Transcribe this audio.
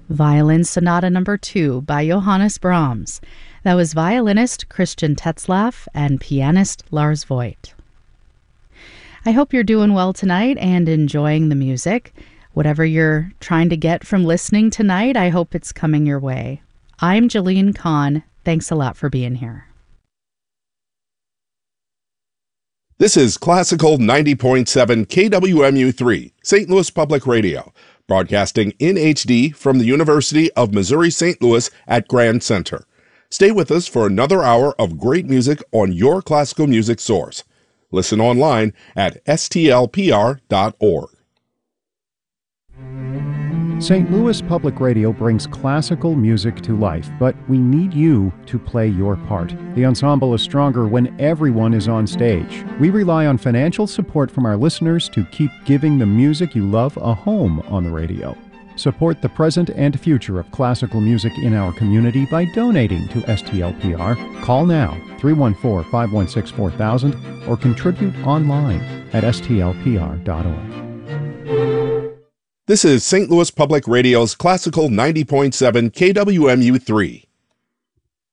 Violin Sonata No. 2 by Johannes Brahms. That was violinist Christian Tetzlaff and pianist Lars Voigt. I hope you're doing well tonight and enjoying the music. Whatever you're trying to get from listening tonight, I hope it's coming your way. I'm Jalene Kahn. Thanks a lot for being here. This is Classical 90.7 KWMU3, St. Louis Public Radio, broadcasting in HD from the University of Missouri-St. Louis at Grand Center. Stay with us for another hour of great music on your classical music source. Listen online at stlpr.org. St. Louis Public Radio brings classical music to life, but we need you to play your part. The ensemble is stronger when everyone is on stage. We rely on financial support from our listeners to keep giving the music you love a home on the radio. Support the present and future of classical music in our community by donating to STLPR. Call now, 314-516-4000, or contribute online at stlpr.org. This is St. Louis Public Radio's Classical 90.7 KWMU3.